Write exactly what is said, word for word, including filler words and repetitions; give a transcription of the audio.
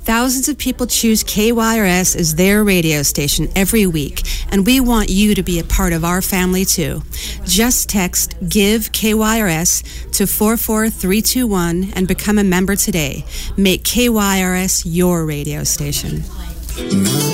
Thousands of people choose K Y R S as their radio station every week, and we want you to be a part of our family too. Just text GIVE K Y R S to four four three two one and become a member today. Make K Y R S your radio station.